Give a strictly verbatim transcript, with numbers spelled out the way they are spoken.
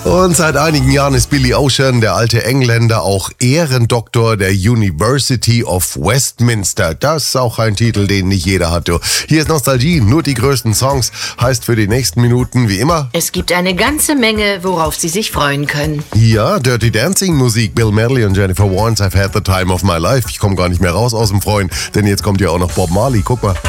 Und seit einigen Jahren ist Billy Ocean, der alte Engländer, auch Ehrendoktor der University of Westminster. Das ist auch ein Titel, den nicht jeder hat. Du. Hier ist Nostalgie, nur die größten Songs. Heißt für die nächsten Minuten wie immer: Es gibt eine ganze Menge, worauf Sie sich freuen können. Ja, Dirty Dancing Musik, Bill Medley und Jennifer Warnes, I've had the time of my life. Ich komme gar nicht mehr raus aus dem Freuen, denn jetzt kommt ja auch noch Bob Marley. Guck mal.